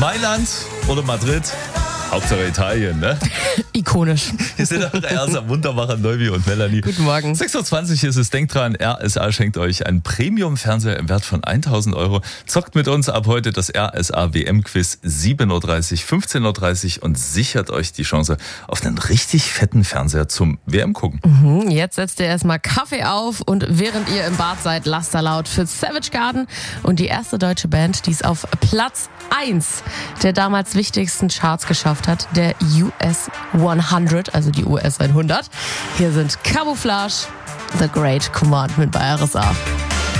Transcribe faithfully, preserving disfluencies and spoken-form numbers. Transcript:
Mailand oder Madrid? Hauptsache Italien, ne? Ikonisch. Hier sind eure erster Wundermacher Neuvi und Melanie. Guten Morgen. sechs Uhr zwanzig ist es. Denkt dran, R S A schenkt euch einen Premium-Fernseher im Wert von tausend Euro. Zockt mit uns ab heute das R S A W M-Quiz sieben Uhr dreißig, fünfzehn Uhr dreißig und sichert euch die Chance auf einen richtig fetten Fernseher zum W M-Gucken. Mhm, jetzt setzt ihr erstmal Kaffee auf und während ihr im Bad seid, lasst da laut für Savage Garden und die erste deutsche Band, die es auf Platz eins der damals wichtigsten Charts geschafft hat, der U S hundert, also die U S hundert. Hier sind Camouflage, The Great Commandment bei R S A.